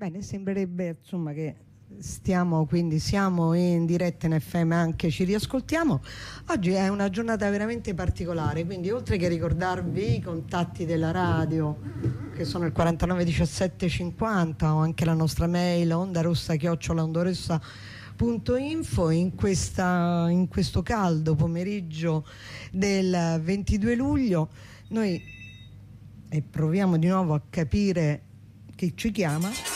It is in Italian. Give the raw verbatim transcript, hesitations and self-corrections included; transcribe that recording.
Bene, sembrerebbe insomma che stiamo, quindi siamo in diretta in F M, anche ci riascoltiamo. Oggi è una giornata veramente particolare, quindi oltre che ricordarvi i contatti della radio, che sono il quarantanove diciassette cinquanta, o anche la nostra mail ondarossa chiocciola ondorossa punto info, in, questa, in questo caldo pomeriggio del ventidue luglio noi e proviamo di nuovo a capire chi ci chiama.